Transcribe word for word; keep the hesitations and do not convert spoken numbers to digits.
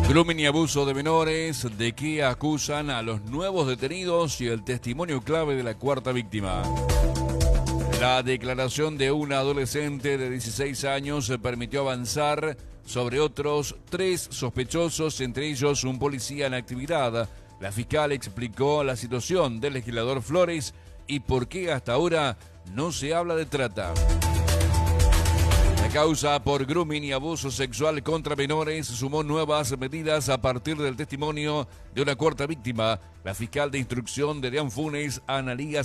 Grooming y abuso de menores, ¿de qué acusan a los nuevos detenidos y el testimonio clave de la cuarta víctima? La declaración de una adolescente de dieciséis años permitió avanzar sobre otros tres sospechosos, entre ellos un policía en actividad. La fiscal explicó la situación del legislador Flores y por qué hasta ahora no se habla de trata. La causa por grooming y abuso sexual contra menores sumó nuevas medidas a partir del testimonio de una cuarta víctima. La fiscal de instrucción de Deán Funes, Analía